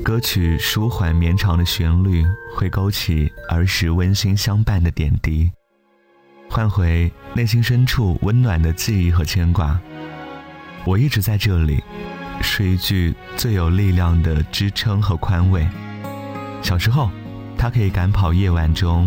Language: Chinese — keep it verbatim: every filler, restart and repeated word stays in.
歌曲舒缓绵长的旋律会勾起儿时温馨相伴的点滴，唤回内心深处温暖的记忆和牵挂。我一直在这里，是一句最有力量的支撑和宽慰。小时候，它可以赶跑夜晚中